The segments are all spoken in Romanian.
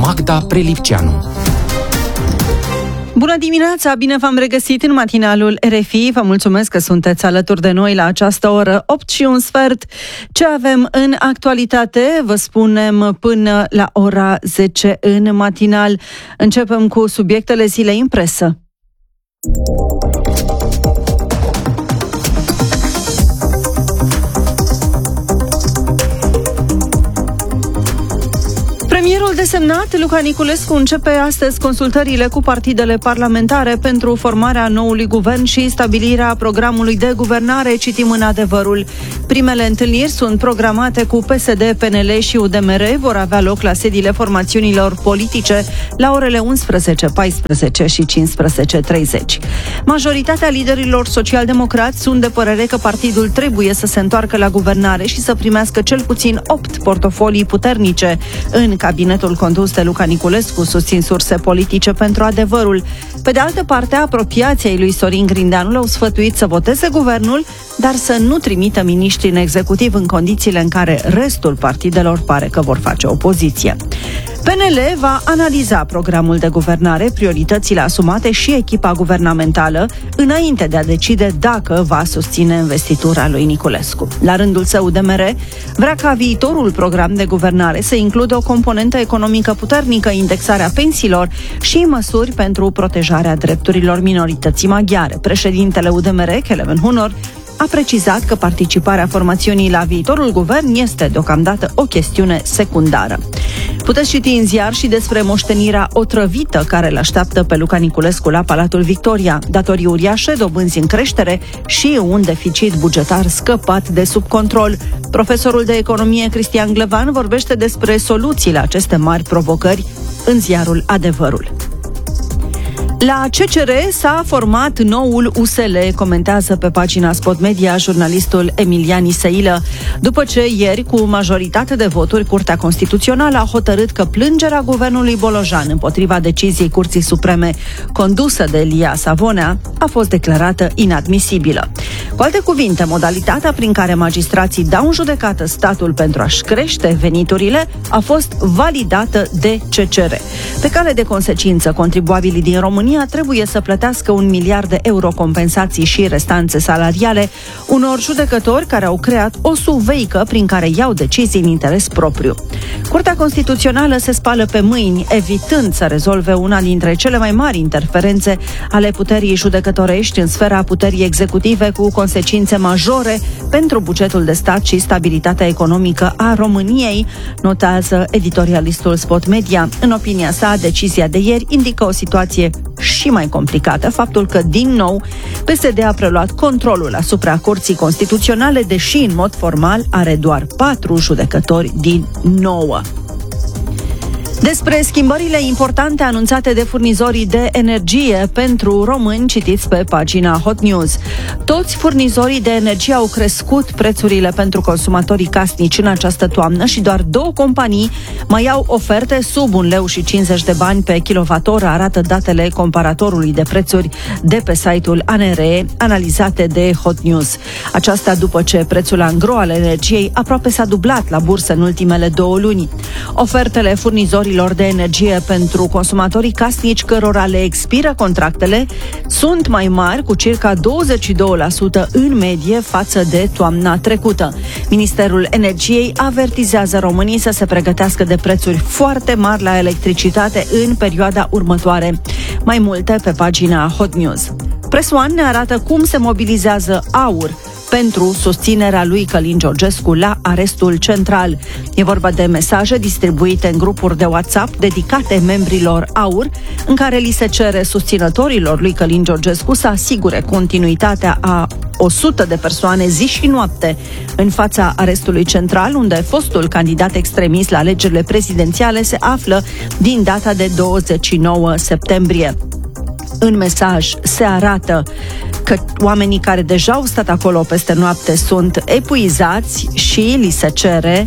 Magda Prelipceanu. Bună dimineața, bine v-am regăsit în matinalul RFI. Vă mulțumesc că sunteți alături de noi la această oră 8:15. Ce avem în actualitate? Vă spunem până la ora 10 în matinal. Începem cu subiectele zilei în presă. Premierul desemnat, Luca Niculescu, începe astăzi consultările cu partidele parlamentare pentru formarea noului guvern și stabilirea programului de guvernare, citim în Adevărul. Primele întâlniri sunt programate cu PSD, PNL și UDMR, vor avea loc la sediile formațiunilor politice la orele 11, 14 și 15:30. Majoritatea liderilor socialdemocrați sunt de părere că partidul trebuie să se întoarcă la guvernare și să primească cel puțin 8 portofolii puternice în cabinetul condus de Luca Niculescu, susțin surse politice pentru Adevărul. Pe de altă parte, apropiații ai lui Sorin Grindeanu l-au sfătuit să voteze guvernul, dar să nu trimită miniștri în executiv în condițiile în care restul partidelor pare că vor face opoziție. PNL va analiza programul de guvernare, prioritățile asumate și echipa guvernamentală, înainte de a decide dacă va susține investitura lui Niculescu. La rândul său, UDMR vrea ca viitorul program de guvernare să includă o componentă economică puternică, indexarea pensiilor și măsuri pentru protejarea drepturilor minorității maghiare. Președintele UDMR, Kelemen Hunor, a precizat că participarea formațiunii la viitorul guvern este deocamdată o chestiune secundară. Puteți citi în ziar și despre moștenirea otrăvită care îl așteaptă pe Luca Niculescu la Palatul Victoria, datorii uriașe, dobânzi în creștere și un deficit bugetar scăpat de sub control. Profesorul de economie Cristian Glevan vorbește despre soluții la aceste mari provocări în ziarul Adevărul. La CCR s-a format noul USL, comentează pe pagina Spot Media jurnalistul Emilian Iseilă, după ce ieri, cu majoritate de voturi, Curtea Constituțională a hotărât că plângerea guvernului Bolojan împotriva deciziei Curții Supreme condusă de Elia Savonea a fost declarată inadmisibilă. Cu alte cuvinte, modalitatea prin care magistrații dau în judecată statul pentru a-și crește veniturile a fost validată de CCR. Pe cale de consecință, contribuabilii din România trebuie să plătească 1 miliard de euro compensații și restanțe salariale unor judecători care au creat o suveică prin care iau decizii în interes propriu. Curtea Constituțională se spală pe mâini, evitând să rezolve una dintre cele mai mari interferențe ale puterii judecătorești în sfera puterii executive, cu consecințe majore pentru bugetul de stat și stabilitatea economică a României, notează editorialistul Spot Media. În opinia sa, decizia de ieri indică o situație și mai complicată, faptul că, din nou, PSD a preluat controlul asupra Curții Constituționale, deși, în mod formal, are doar 4 judecători din 9. Despre schimbările importante anunțate de furnizorii de energie pentru români, citiți pe pagina Hot News. Toți furnizorii de energie au crescut prețurile pentru consumatorii casnici în această toamnă și doar 2 companii mai au oferte sub 1,50 lei pe kilowattoră, arată datele comparatorului de prețuri de pe site-ul ANRE, analizate de Hot News. Aceasta după ce prețul angro al energiei aproape s-a dublat la bursă în ultimele 2 luni. Ofertele furnizorilor de energie pentru consumatorii casnici cărora le expiră contractele sunt mai mari, cu circa 22% în medie față de toamna trecută. Ministerul Energiei avertizează românii să se pregătească de prețuri foarte mari la electricitate în perioada următoare. Mai multe pe pagina Hot News. Press One ne arată cum se mobilizează AUR pentru susținerea lui Călin Georgescu la arestul central. E vorba de mesaje distribuite în grupuri de WhatsApp dedicate membrilor AUR, în care li se cere susținătorilor lui Călin Georgescu să asigure continuitatea a 100 de persoane zi și noapte în fața arestului central, unde fostul candidat extremist la alegerile prezidențiale se află din data de 29 septembrie. În mesaj se arată că oamenii care deja au stat acolo peste noapte sunt epuizați și li se cere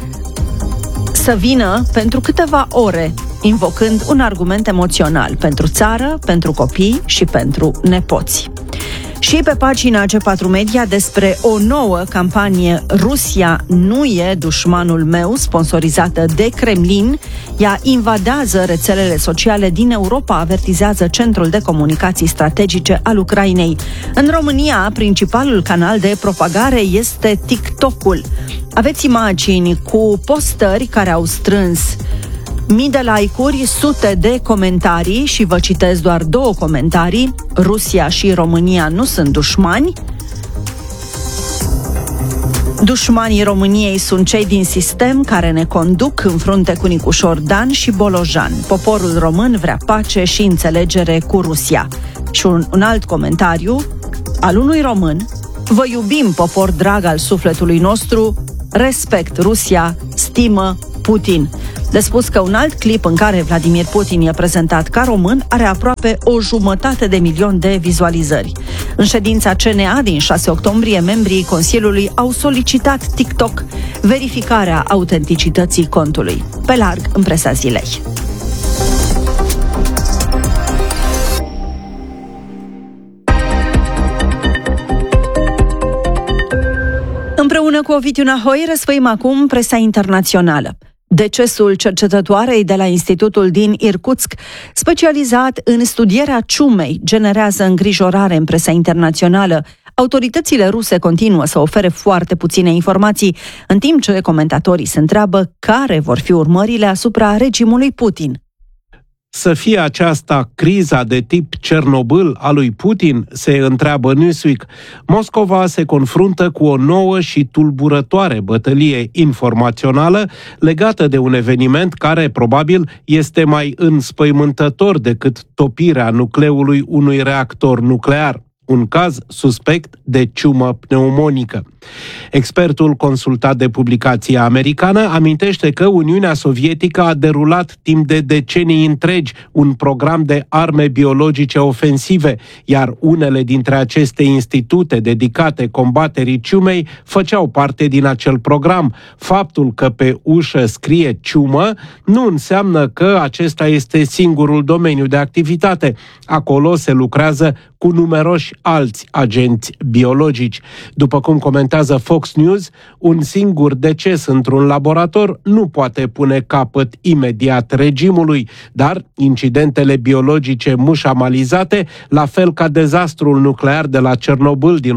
să vină pentru câteva ore, invocând un argument emoțional pentru țară, pentru copii și pentru nepoți. Și pe pagina G4 Media despre o nouă campanie Rusia nu e dușmanul meu, sponsorizată de Kremlin. Ea invadează rețelele sociale din Europa, avertizează Centrul de Comunicații Strategice al Ucrainei. În România, principalul canal de propagare este TikTok-ul. Aveți imagini cu postări care au strâns mii de like-uri, sute de comentarii și vă citesc doar 2 comentarii. Rusia și România nu sunt dușmani. Dușmanii României sunt cei din sistem care ne conduc în frunte cu Nicușor Dan și Bolojan. Poporul român vrea pace și înțelegere cu Rusia. Și un alt comentariu al unui român: vă iubim, popor drag al sufletului nostru, respect Rusia, stimă Putin. De spus că un alt clip în care Vladimir Putin e prezentat ca român are aproape 1,5 milion de vizualizări. În ședința CNA din 6 octombrie, membrii Consiliului au solicitat TikTok verificarea autenticității contului. Pe larg în presa zilei. Împreună cu Ovidiu Nahoi răsfăim acum presa internațională. Decesul cercetătoarei de la Institutul din Irkutsk, specializat în studierea ciumei, generează îngrijorare în presa internațională. Autoritățile ruse continuă să ofere foarte puține informații, în timp ce comentatorii se întreabă care vor fi urmările asupra regimului Putin. Să fie aceasta criza de tip Cernobâl a lui Putin, se întreabă Newsweek. Moscova se confruntă cu o nouă și tulburătoare bătălie informațională legată de un eveniment care probabil este mai înspăimântător decât topirea nucleului unui reactor nuclear. Un caz suspect de ciumă pneumonică. Expertul consultat de publicația americană amintește că Uniunea Sovietică a derulat timp de decenii întregi un program de arme biologice ofensive, iar unele dintre aceste institute dedicate combaterii ciumei făceau parte din acel program. Faptul că pe ușă scrie ciumă nu înseamnă că acesta este singurul domeniu de activitate. Acolo se lucrează cu numeroși alți agenți biologici. După cum comentează Fox News, un singur deces într-un laborator nu poate pune capăt imediat regimului, dar incidentele biologice mușamalizate, la fel ca dezastrul nuclear de la Cernobâl din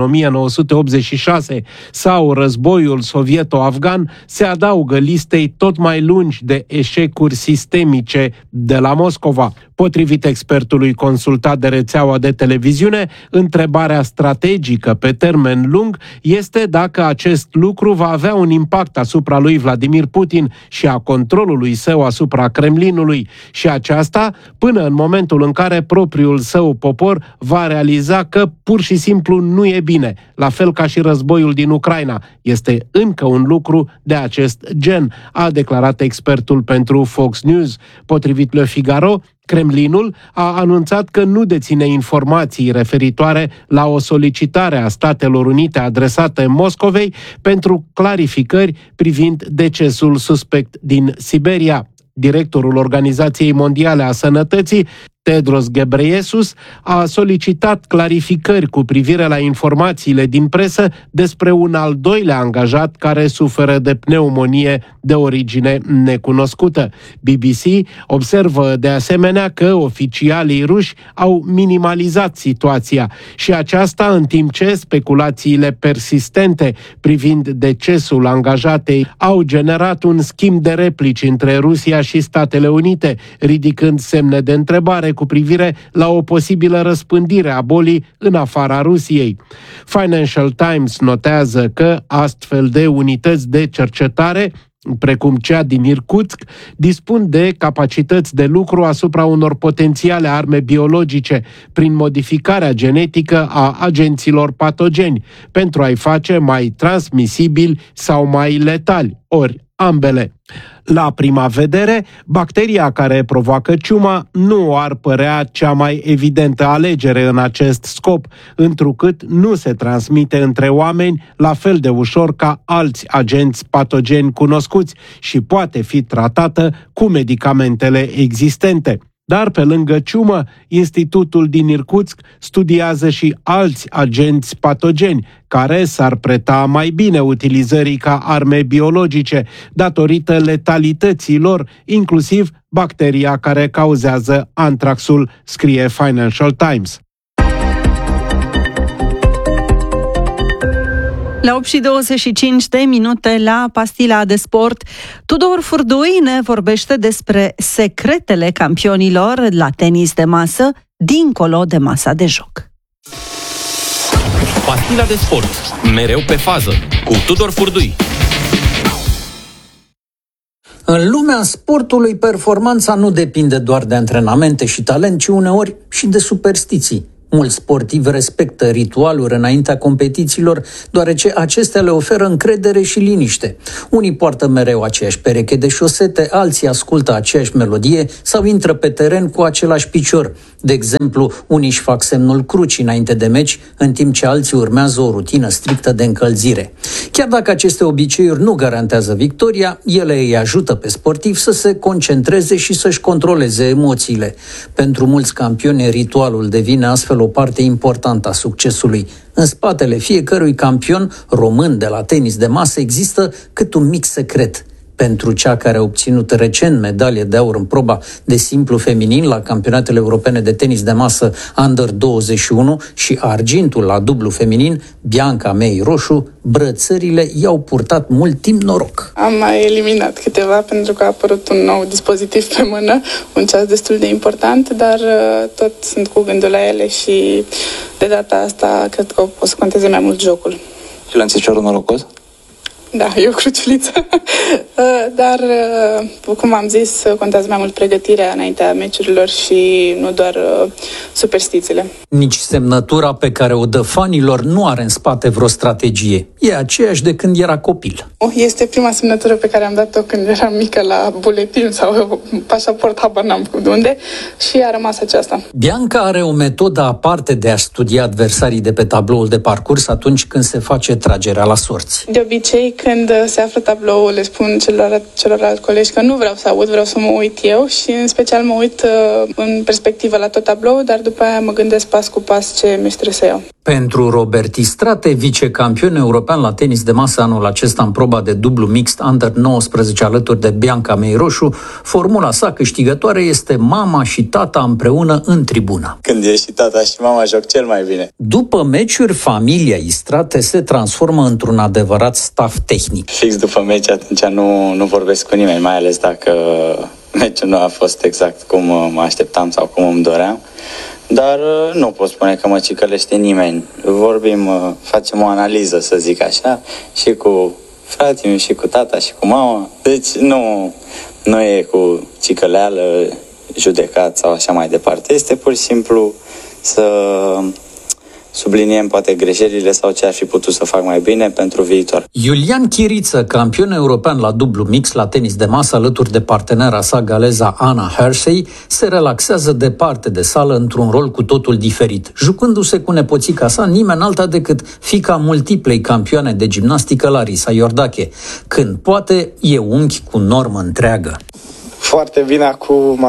1986 sau războiul sovieto-afgan, se adaugă listei tot mai lungi de eșecuri sistemice de la Moscova. Potrivit expertului consultat de rețeaua de televiziune, întrebarea strategică pe termen lung este dacă acest lucru va avea un impact asupra lui Vladimir Putin și a controlului său asupra Kremlinului, și aceasta până în momentul în care propriul său popor va realiza că pur și simplu nu e bine, la fel ca și războiul din Ucraina. Este încă un lucru de acest gen, a declarat expertul pentru Fox News. Potrivit Le Figaro, Kremlinul a anunțat că nu deține informații referitoare la o solicitare a Statelor Unite adresată Moscovei pentru clarificări privind decesul suspect din Siberia. Directorul Organizației Mondiale a Sănătății, Tedros Ghebreyesus, a solicitat clarificări cu privire la informațiile din presă despre un al doilea angajat care suferă de pneumonie de origine necunoscută. BBC observă de asemenea că oficialii ruși au minimalizat situația, și aceasta în timp ce speculațiile persistente privind decesul angajatei au generat un schimb de replici între Rusia și Statele Unite, ridicând semne de întrebare cu privire la o posibilă răspândire a bolii în afara Rusiei. Financial Times notează că astfel de unități de cercetare, precum cea din Irkutsk, dispun de capacități de lucru asupra unor potențiale arme biologice prin modificarea genetică a agenților patogeni pentru a-i face mai transmisibili sau mai letali, ori ambele. La prima vedere, bacteria care provoacă ciuma nu ar părea cea mai evidentă alegere în acest scop, întrucât nu se transmite între oameni la fel de ușor ca alți agenți patogeni cunoscuți și poate fi tratată cu medicamentele existente. Dar pe lângă ciumă, institutul din Irkutsk studiază și alți agenți patogeni care s-ar preta mai bine utilizării ca arme biologice, datorită letalității lor, inclusiv bacteria care cauzează antraxul, scrie Financial Times. La 8:25 la Pastila de Sport, Tudor Furdui ne vorbește despre secretele campionilor la tenis de masă, dincolo de masa de joc. Pastila de Sport, mereu pe fază, cu Tudor Furdui. În lumea sportului, performanța nu depinde doar de antrenamente și talent, ci uneori și de superstiții. Mulți sportivi respectă ritualuri înaintea competițiilor, deoarece acestea le oferă încredere și liniște. Unii poartă mereu aceeași pereche de șosete, alții ascultă aceeași melodie sau intră pe teren cu același picior. De exemplu, unii își fac semnul crucii înainte de meci, în timp ce alții urmează o rutină strictă de încălzire. Chiar dacă aceste obiceiuri nu garantează victoria, ele îi ajută pe sportivi să se concentreze și să-și controleze emoțiile. Pentru mulți campioni, ritualul devine astfel o parte importantă a succesului. În spatele fiecărui campion român de la tenis de masă există cât un mic secret. Pentru cea care a obținut recent medalie de aur în proba de simplu feminin la campionatele europene de tenis de masă Under 21 și argintul la dublu feminin, Bianca Mei-Roșu, brățările i-au purtat mult timp noroc. Am mai eliminat câteva pentru că a apărut un nou dispozitiv pe mână, un ceas destul de important, dar tot sunt cu gândul la ele și de data asta cred că o să conteze mai mult jocul. Și lănțișorul norocos? Da, e o cruciuliță. Dar, cum am zis, contează mai mult pregătirea înaintea meciurilor și nu doar superstițiile. Nici semnătura pe care o dă fanilor nu are în spate vreo strategie. E aceeași de când era copil. Este prima semnătură pe care am dat-o când eram mică la buletin sau pașaport, habar n-am de unde, și a rămas aceasta. Bianca are o metodă aparte de a studia adversarii de pe tabloul de parcurs atunci când se face tragerea la sorți. De obicei, când se află tabloul, le spun celorlalți colegi că nu vreau să aud, vreau să mă uit eu și în special mă uit în perspectivă la tot tabloul, dar după aia mă gândesc pas cu pas ce mi-și trebuie să iau. Pentru Robert Istrate, vicecampion european la tenis de masă anul acesta în proba de dublu mixt Under 19 alături de Bianca Mei-Roșu, formula sa câștigătoare este mama și tata împreună în tribună. Când e și tata și mama, joc cel mai bine. După meciuri, familia Istrate se transformă într-un adevărat staff tehnic. Fix după meci, atunci nu vorbesc cu nimeni, mai ales dacă meciul nu a fost exact cum mă așteptam sau cum îmi doream. Dar nu pot spune că mă cicălește nimeni. Vorbim, facem o analiză, să zic așa, și cu frații mei, și cu tata, și cu mama. Deci nu e cu cicăleală, judecat sau așa mai departe. Este pur și simplu să subliniem poate greșelile sau ce ar fi putut să fac mai bine pentru viitor. Iulian Chiriță, campion european la dublu mix la tenis de masă alături de partenera sa galeza Anna Hersey, se relaxează departe de sală într-un rol cu totul diferit, jucându-se cu nepoțica sa, nimeni alta decât fiica multiplei campioane de gimnastică Larisa Iordache. Când poate, e unchi cu normă întreagă. Foarte bine, acum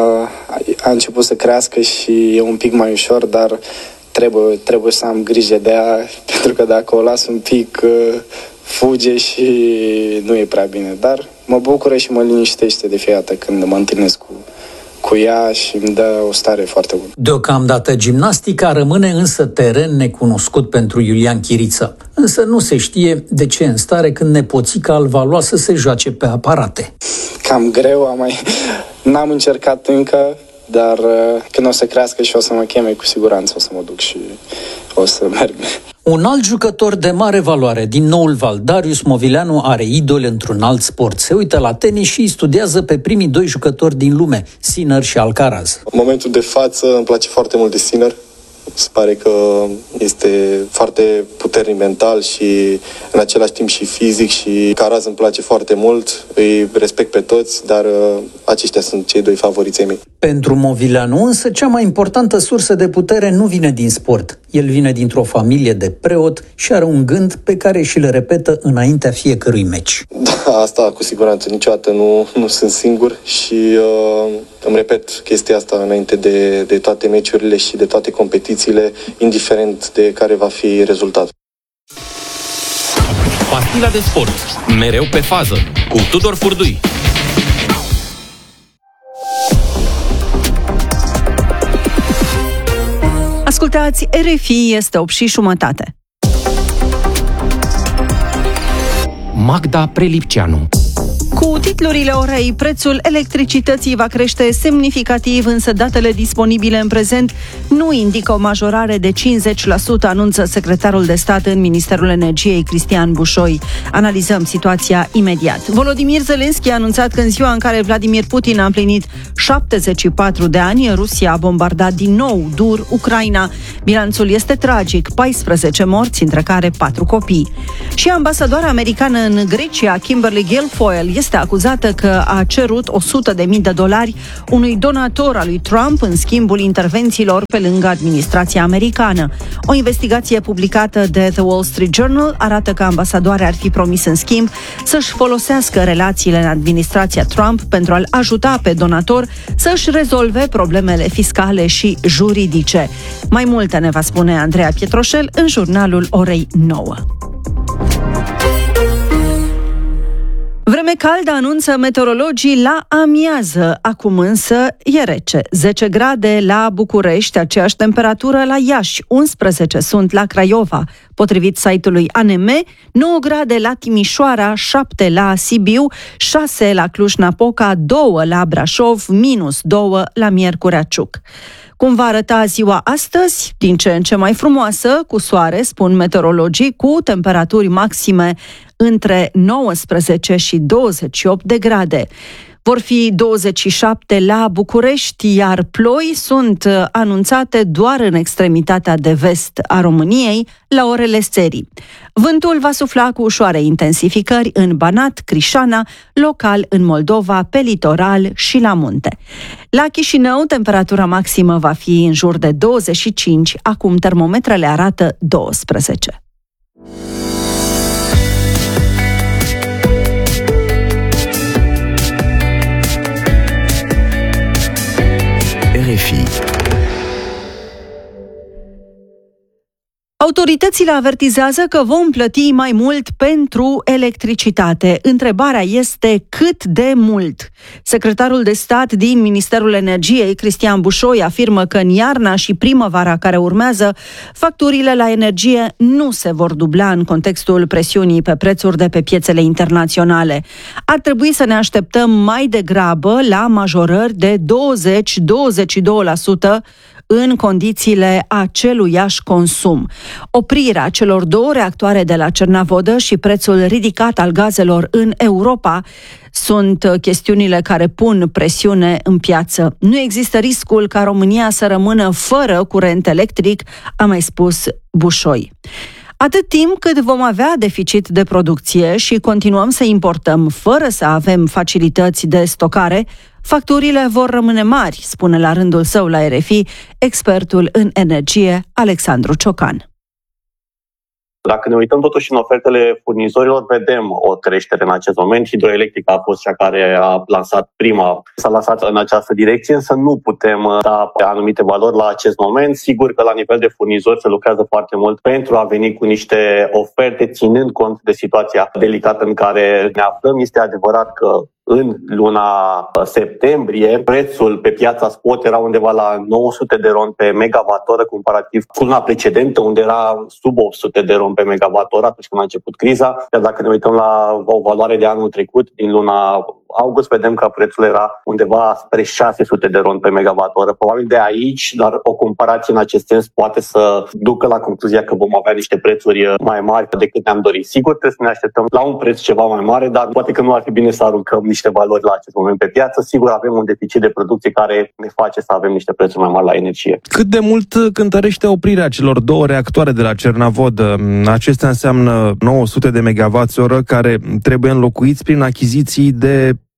a început să crească și e un pic mai ușor, dar trebuie să am grijă de ea, pentru că dacă o las un pic, fuge și nu e prea bine. Dar mă bucură și mă liniștește de fiecare dată când mă întâlnesc cu ea și îmi dă o stare foarte bună. Deocamdată gimnastica rămâne însă teren necunoscut pentru Iulian Chiriță. Însă nu se știe de ce în stare când nepoțica îl va lua să se joace pe aparate. Cam greu, n-am încercat încă, dar când o să crească și o să mă cheme, cu siguranță o să mă duc și o să merg. Un alt jucător de mare valoare din Noul Val, Darius Movileanu, are idol într-un alt sport. Se uită la tenis și îi studiază pe primii doi jucători din lume, Sinner și Alcaraz. În momentul de față îmi place foarte mult de Sinner. Se pare că este foarte puternic mental și în același timp și fizic, și Alcaraz îmi place foarte mult, îi respect pe toți, dar aceștia sunt cei doi favoriții mei. Pentru Movileanu însă cea mai importantă sursă de putere nu vine din sport. El vine dintr-o familie de preot și are un gând pe care și-l repetă înaintea fiecărui meci. Da, asta cu siguranță, niciodată nu sunt singur și îmi repet chestia asta înainte de toate meciurile și de toate competițiile, indiferent de care va fi rezultatul. Pastila de sport, mereu pe fază, cu Tudor Furdui. Ascultați RFI, este 8:30. Magda Prelipceanu. Cu titlurile orei, prețul electricității va crește semnificativ, însă datele disponibile în prezent nu indică o majorare de 50%, anunță secretarul de stat în Ministerul Energiei, Cristian Bușoi. Analizăm situația imediat. Volodymyr Zelensky a anunțat că în ziua în care Vladimir Putin a împlinit 74 de ani, Rusia a bombardat din nou dur Ucraina. Bilanțul este tragic, 14 morți, între care 4 copii. Și ambasadoarea americană în Grecia, Kimberly Guilfoyle, este acuzată că a cerut $100.000 unui donator al lui Trump în schimbul intervențiilor pe lângă administrația americană. O investigație publicată de The Wall Street Journal arată că ambasadoarea ar fi promis în schimb să-și folosească relațiile în administrația Trump pentru a-l ajuta pe donator să-și rezolve problemele fiscale și juridice. Mai multe ne va spune Andreea Pietroșel în jurnalul orei 9. Vreme caldă anunță meteorologii la amiază, acum însă e rece. 10 grade la București, aceeași temperatură la Iași, 11 sunt la Craiova, potrivit site-ului ANM, 9 grade la Timișoara, 7 la Sibiu, 6 la Cluj-Napoca, 2 la Brașov, -2 la Miercurea Ciuc. Cum va arăta ziua astăzi? Din ce în ce mai frumoasă, cu soare, spun meteorologii, cu temperaturi maxime între 19 și 28 de grade. Vor fi 27 la București, iar ploi sunt anunțate doar în extremitatea de vest a României, la orele serii. Vântul va sufla cu ușoare intensificări în Banat, Crișana, local în Moldova, pe litoral și la munte. La Chișinău, temperatura maximă va fi în jur de 25, acum termometrele arată 12. RFI. Autoritățile avertizează că vom plăti mai mult pentru electricitate. Întrebarea este cât de mult? Secretarul de stat din Ministerul Energiei, Cristian Bușoi, afirmă că în iarna și primăvara care urmează, facturile la energie nu se vor dubla în contextul presiunii pe prețuri de pe piețele internaționale. Ar trebui să ne așteptăm mai degrabă la majorări de 20-22% în condițiile aceluiași consum. Oprirea celor 2 reactoare de la Cernavodă și prețul ridicat al gazelor în Europa sunt chestiunile care pun presiune în piață. Nu există riscul ca România să rămână fără curent electric, a mai spus Bușoi. Atât timp cât vom avea deficit de producție și continuăm să importăm fără să avem facilități de stocare, facturile vor rămâne mari, spune la rândul său la RFI expertul în energie Alexandru Ciocan. Dacă ne uităm totuși în ofertele furnizorilor, vedem o creștere în acest moment. Hidroelectrica a fost cea care a lansat s-a lansat în această direcție, însă nu putem da pe anumite valori la acest moment. Sigur că la nivel de furnizori se lucrează foarte mult pentru a veni cu niște oferte, ținând cont de situația delicată în care ne aflăm. Este adevărat că în luna septembrie, prețul pe piața spot era undeva la 900 de RON pe megawattoră, comparativ cu luna precedentă, unde era sub 800 de RON pe megawattoră atunci când a început criza. Iar dacă ne uităm la o valoare de anul trecut, din luna august, vedem că prețul era undeva spre 600 de RON pe megawattoră. Probabil de aici, dar o comparație în acest sens poate să ducă la concluzia că vom avea niște prețuri mai mari decât ne-am dorit. Sigur, trebuie să ne așteptăm la un preț ceva mai mare, dar poate că nu ar fi bine să aruncăm niște valori la acest moment pe piață. Sigur, avem un deficit de producție care ne face să avem niște prețuri mai mari la energie. Cât de mult cântărește oprirea celor 2 reactoare de la Cernavodă? Acestea înseamnă 900 de megawatts-oră care trebuie înlocuiți prin achiziții de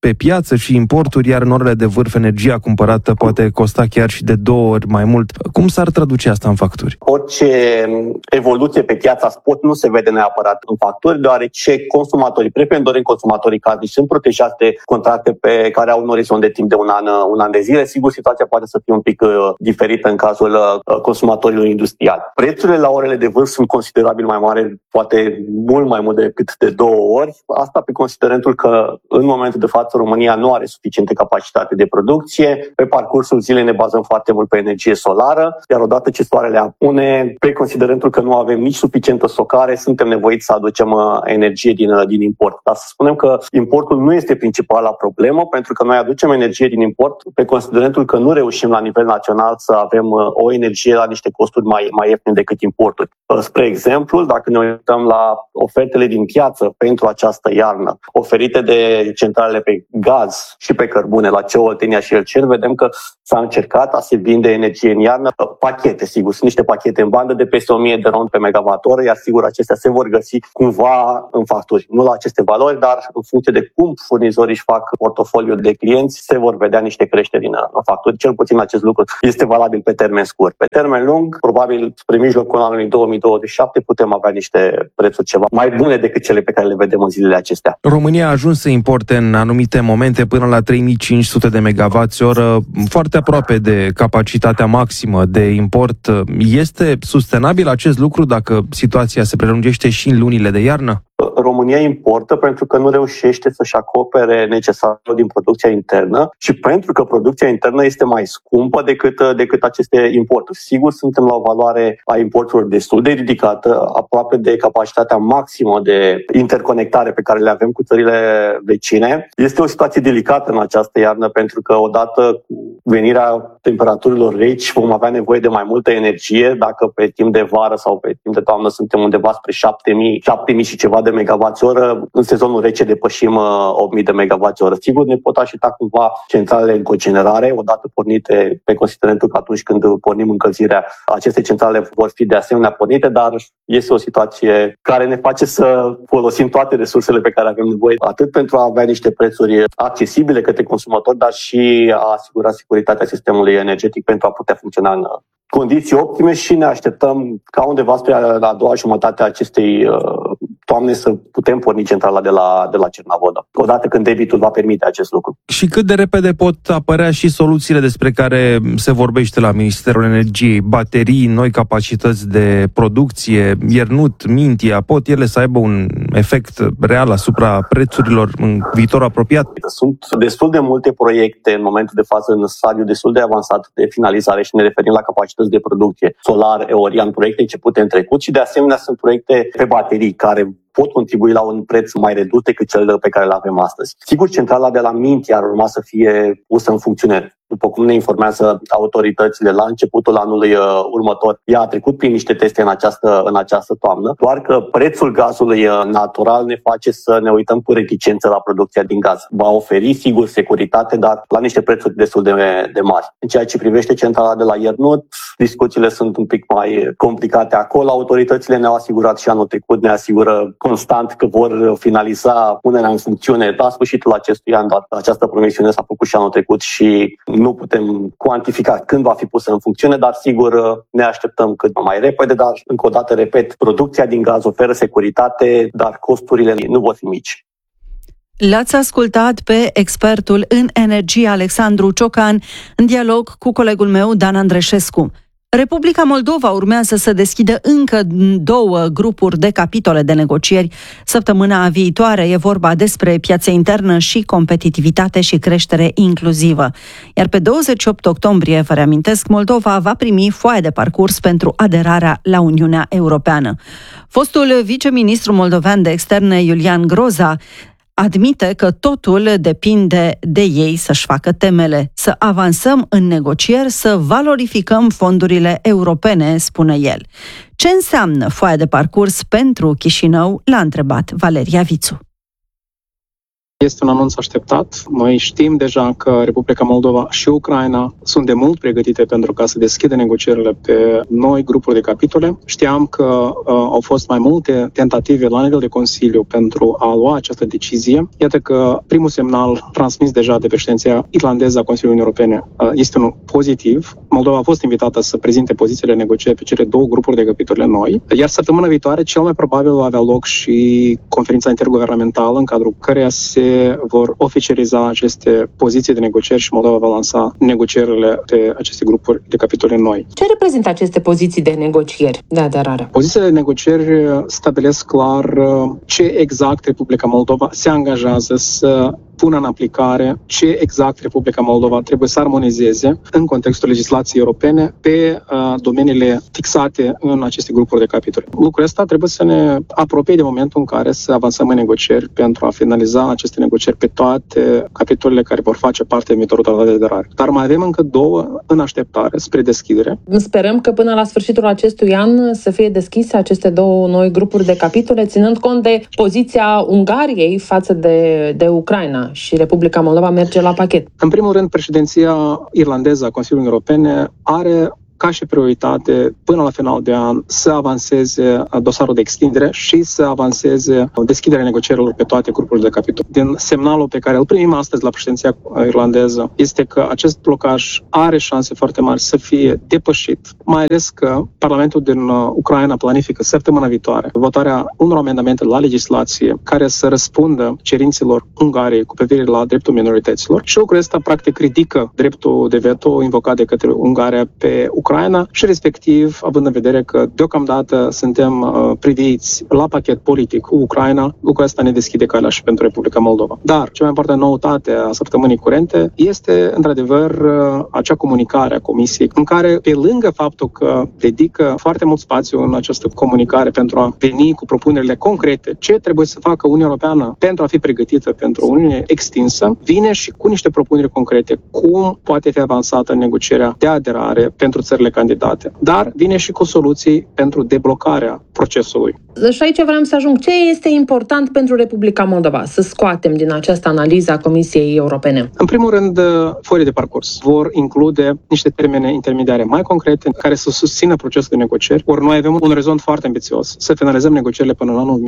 pe piață și importuri, iar în orele de vârf energia cumpărată poate costa chiar și de 2 ori mai mult. Cum s-ar traduce asta în facturi? Orice evoluție pe piața spot nu se vede neapărat în facturi, deoarece consumatorii, preponderent consumatorii casnici, sunt protejați de contracte pe care au un orizont de timp de un an de zile. Sigur, situația poate să fie un pic diferită în cazul consumatorilor industriali. Prețurile la orele de vârf sunt considerabil mai mari, poate mult mai mult decât de 2 ori. Asta pe considerentul că în momentul de față România nu are suficientă capacitate de producție. Pe parcursul zilei ne bazăm foarte mult pe energie solară, iar odată ce soarele apune, pe considerentul că nu avem nici suficientă stocare, suntem nevoiți să aducem energie din import. Dar să spunem că importul nu este principala problemă, pentru că noi aducem energie din import pe considerentul că nu reușim la nivel național să avem o energie la niște costuri mai ieftine decât importul. Spre exemplu, dacă ne uităm la ofertele din piață pentru această iarnă, oferite de centralele pe gaz și pe cărbune la CEO, Oltenia și Elcen, vedem că s-a încercat a se vinde energie în iarnă, pachete, sigur, sunt niște pachete în bandă de peste 1000 de RON pe megawattoră, iar sigur acestea se vor găsi cumva în facturi. Nu la aceste valori, dar în funcție de cum furnizorii își fac portofoliul de clienți, se vor vedea niște creșteri în facturi. Cel puțin acest lucru este valabil pe termen scurt. Pe termen lung, probabil spre mijlocul anului 2027 putem avea niște prețuri ceva mai bune decât cele pe care le vedem în zilele acestea. România a ajuns să importe în anumite momente până la 3500 de MWh, foarte aproape de capacitatea maximă de import. Este sustenabil acest lucru dacă situația se prelungește și în lunile de iarnă? România importă pentru că nu reușește să-și acopere necesarul din producția internă și pentru că producția internă este mai scumpă decât aceste importuri. Sigur, suntem la o valoare a importurilor destul de ridicată, aproape de capacitatea maximă de interconectare pe care le avem cu țările vecine. Este o situație delicată în această iarnă pentru că odată cu venirea temperaturilor reci vom avea nevoie de mai multă energie. Dacă pe timp de vară sau pe timp de toamnă suntem undeva spre 7000 și ceva de megawatts-oră, în sezonul rece depășim 8000 de megawatts-oră. Sigur, ne pot ajuta cumva centralele în cogenerare, odată pornite pe considerentul că atunci când pornim încălzirea, aceste centrale vor fi de asemenea pornite, dar este o situație care ne face să folosim toate resursele pe care avem nevoie, atât pentru a avea niște prețuri accesibile către consumatori, dar și a asigura securitatea sistemului energetic pentru a putea funcționa în condiții optime și ne așteptăm ca undeva spre a doua jumătate a acestei toamne să putem porni centrala de la Cernavodă, odată când debitul va permite acest lucru. Și cât de repede pot apărea și soluțiile despre care se vorbește la Ministerul Energiei? Baterii, noi capacități de producție, iernut, mintia, pot ele să aibă un efect real asupra prețurilor în viitor apropiat? Sunt destul de multe proiecte în momentul de față în stadiu destul de avansat de finalizare și ne referim la capacități de producție solar, eolian, proiecte începute în trecut și de asemenea sunt proiecte pe baterii care pot contribui la un preț mai redus decât cel pe care îl avem astăzi. Sigur, centrala de la Mintia ar urma să fie pusă în funcțiune. După cum ne informează autoritățile la începutul anului următor, ea a trecut prin niște teste în această toamnă, doar că prețul gazului natural ne face să ne uităm cu reticență la producția din gaz. Va oferi, sigur, securitate, dar la niște prețuri destul de mari. În ceea ce privește centrala de la Iernut, discuțiile sunt un pic mai complicate acolo. Autoritățile ne-au asigurat și anul trecut, ne asigură constant că vor finaliza punerea în funcțiune la sfârșitul acestui an, dar această promisiune s-a făcut și anul trecut și nu putem cuantifica când va fi pusă în funcțiune, dar sigur ne așteptăm cât mai repede, dar încă o dată repet, producția din gaz oferă securitate, dar costurile nu vor fi mici. L-ați ascultat pe expertul în energie Alexandru Ciocan în dialog cu colegul meu Dan Andreșescu. Republica Moldova urmează să deschidă încă 2 grupuri de capitole de negocieri săptămâna viitoare. E vorba despre piață internă și competitivitate și creștere inclusivă. Iar pe 28 octombrie, vă reamintesc, Moldova va primi foaia de parcurs pentru aderarea la Uniunea Europeană. Fostul viceministru moldovean de externe Iulian Groza admite că totul depinde de ei să-și facă temele, să avansăm în negocieri, să valorificăm fondurile europene, spune el. Ce înseamnă foaia de parcurs pentru Chișinău? L-a întrebat Valeria Vițu. Este un anunț așteptat. Noi știm deja că Republica Moldova și Ucraina sunt de mult pregătite pentru ca să deschidă negocierile pe noi grupuri de capitole. Știam că au fost mai multe tentative la nivel de Consiliu pentru a lua această decizie. Iată că primul semnal transmis deja de președinția irlandeză a Consiliului Europene este unul pozitiv. Moldova a fost invitată să prezinte pozițiile negociate pe cele două grupuri de capitole noi, iar săptămâna viitoare cel mai probabil va avea loc și conferința interguvernamentală în cadrul căreia se vor oficializa aceste poziții de negocieri și Moldova va lansa negocierile pe aceste grupuri de capitole noi. Ce reprezintă aceste poziții de negocieri de aderare? Pozițiile de negocieri stabilesc clar ce exact Republica Moldova se angajează să pună în aplicare, ce exact Republica Moldova trebuie să armonizeze în contextul legislației europene pe domeniile fixate în aceste grupuri de capitole. Lucrul ăsta trebuie să ne apropie de momentul în care să avansăm în negocieri pentru a finaliza aceste negocieri pe toate capitolele care vor face parte din viitorul tratat de aderare. Dar mai avem încă două în așteptare spre deschidere. Sperăm că până la sfârșitul acestui an să fie deschise aceste două noi grupuri de capitole, ținând cont de poziția Ungariei față de Ucraina. Și Republica Moldova merge la pachet. În primul rând, președinția irlandeză a Consiliului Europene are ca și prioritate, până la final de an, să avanseze dosarul de extindere și să avanseze deschiderea negocierilor pe toate grupurile de capitol. Din semnalul pe care îl primim astăzi la președinția irlandeză este că acest blocaj are șanse foarte mari să fie depășit, mai ales că Parlamentul din Ucraina planifică săptămâna viitoare votarea unor amendamente la legislație care să răspundă cerințelor Ungariei cu privire la dreptul minorităților și lucrul ăsta practic ridică dreptul de veto invocat de către Ungaria pe Ucraina și respectiv, având în vedere că deocamdată suntem priviți la pachet politic cu Ucraina, lucrul ăsta ne deschide calea și pentru Republica Moldova. Dar cea mai importantă noutate a săptămânii curente este, într-adevăr, acea comunicare a Comisiei, în care, pe lângă faptul că dedică foarte mult spațiu în această comunicare pentru a veni cu propunerile concrete, ce trebuie să facă Uniunea Europeană pentru a fi pregătită pentru o Uniune extinsă, vine și cu niște propuneri concrete, cum poate fi avansată negocierea de aderare pentru țările candidate, dar vine și cu soluții pentru deblocarea procesului. Și aici vreau să ajung. Ce este important pentru Republica Moldova să scoatem din această analiză a Comisiei Europene? În primul rând, foile de parcurs vor include niște termene intermediare mai concrete care să susțină procesul de negocieri. Ori noi avem un orizont foarte ambițios, să finalizăm negocierile până în anul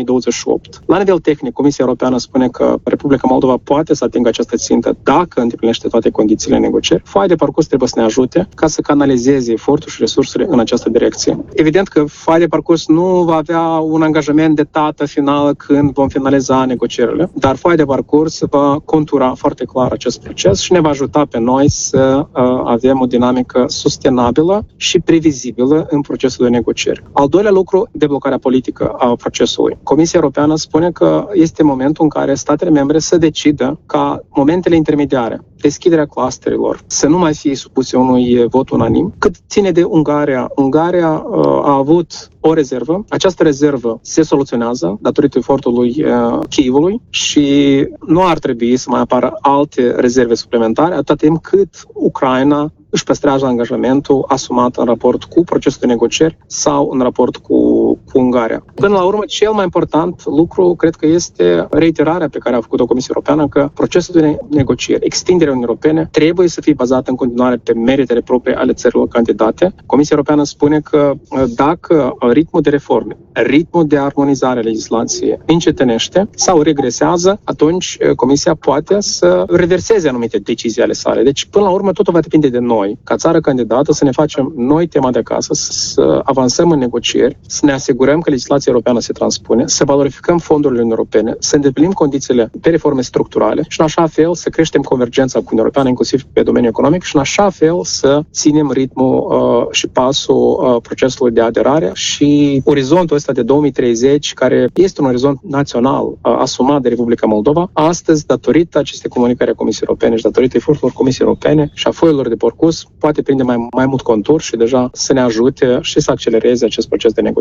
2028. La nivel tehnic, Comisia Europeană spune că Republica Moldova poate să atingă această țintă dacă îndeplinește toate condițiile negocieri. Foaia de parcurs trebuie să ne ajute ca să canalizeze efortul și resursele în această direcție. Evident că foaia de parcurs nu va avea un angajament de dată finală când vom finaliza negocierile, dar foaia de parcurs va contura foarte clar acest proces și ne va ajuta pe noi să avem o dinamică sustenabilă și previzibilă în procesul de negocieri. Al doilea lucru, deblocarea politică a procesului. Comisia Europeană spune că este momentul în care statele membre să decidă ca momentele intermediare, deschiderea clusterilor, să nu mai fie supuse unui vot unanim. Cât ține de Ungaria, Ungaria a avut o rezervă. Această rezervă se soluționează datorită efortului Kievului și nu ar trebui să mai apară alte rezerve suplimentare atât timp cât Ucraina își păstrează angajamentul asumat în raport cu procesul de negocieri sau în raport cu Ungaria. Până la urmă, cel mai important lucru, cred că este reiterarea pe care a făcut-o Comisia Europeană că procesul de negocieri, extinderea Uniunii Europene, trebuie să fie bazat în continuare pe meritele proprii ale țărilor candidate. Comisia Europeană spune că dacă ritmul de reforme, ritmul de armonizare a legislației încetinește sau regresează, atunci Comisia poate să reverseze anumite decizii ale sale. Deci, până la urmă, totul va depinde de noi, ca țară candidată, să ne facem noi tema de acasă, să avansăm în negocieri, să ne asigurăm că legislația europeană se transpune, să valorificăm fondurile Uniunii Europene, să îndeplinim condițiile pe reforme structurale și în așa fel să creștem convergența cu Uniunea Europeană, inclusiv pe domeniul economic, și în așa fel să ținem ritmul și pasul procesului de aderare și orizontul ăsta de 2030, care este un orizont național asumat de Republica Moldova, astăzi, datorită acestei comunicări a Comisiei Europene și datorită eforturilor Comisiei Europene și a foilor de parcurs, poate prinde mai mult contur și deja să ne ajute și să accelereze acest proces de negocieri. Da,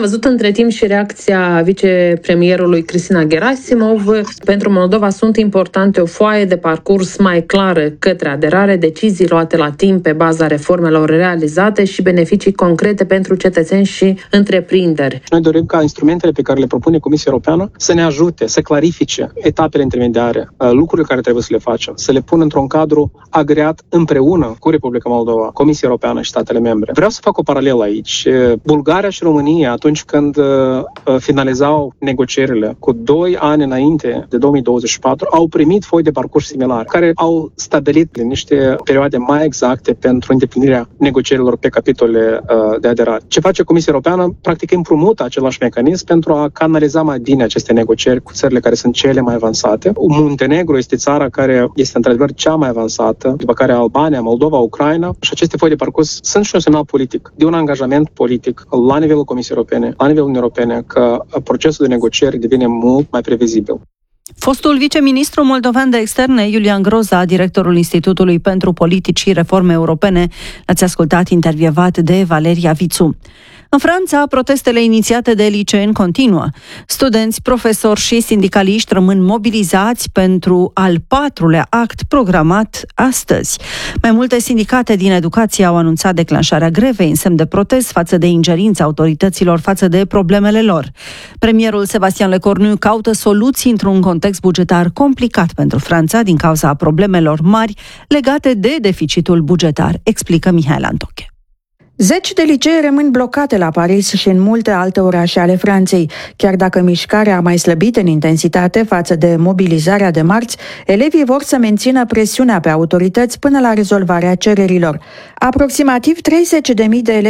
văzut între timp și reacția vicepremierului Cristina Gerasimov. Pentru Moldova sunt importante o foaie de parcurs mai clară către aderare, decizii luate la timp pe baza reformelor realizate și beneficii concrete pentru cetățeni și întreprinderi. Noi dorim ca instrumentele pe care le propune Comisia Europeană să ne ajute, să clarifice etapele intermediare, lucrurile care trebuie să le facem, să le pună într-un cadru agreat împreună cu Republica Moldova, Comisia Europeană și statele membre. Vreau să fac o paralelă aici. Bulgaria și România, atunci când finalizau negocierile cu 2 ani înainte de 2024, au primit foi de parcurs similare, care au stabilit niște perioade mai exacte pentru îndeplinirea negocierilor pe capitole de aderare. Ce face Comisia Europeană? Practic împrumută același mecanism pentru a canaliza mai bine aceste negocieri cu țările care sunt cele mai avansate. Muntenegru este țara care este într-adevăr cea mai avansată, după care Albania, Moldova, Ucraina, și aceste foi de parcurs sunt și un semnal politic, de un angajament politic la nivelul Comisiei Europene, la nivelul Uniunii Europene, că procesul de negocieri devine mult mai previzibil. Fostul viceministru moldovean de externe, Iulian Groza, directorul Institutului pentru Politici și Reforme Europene, l-ați ascultat intervievat de Valeria Vițu. În Franța, protestele inițiate de liceeni continuă. Studenți, profesori și sindicaliști rămân mobilizați pentru al 4-lea act programat astăzi. Mai multe sindicate din educație au anunțat declanșarea grevei în semn de protest față de ingerința autorităților față de problemele lor. Premierul Sebastian Lecornu caută soluții într-un context bugetar complicat pentru Franța din cauza problemelor mari legate de deficitul bugetar, explică Mihaela Antoche. Zeci de licee rămân blocate la Paris și în multe alte orașe ale Franței. Chiar dacă mișcarea a mai slăbit în intensitate față de mobilizarea de marți, elevii vor să mențină presiunea pe autorități până la rezolvarea cererilor. Aproximativ 30.000 de elevi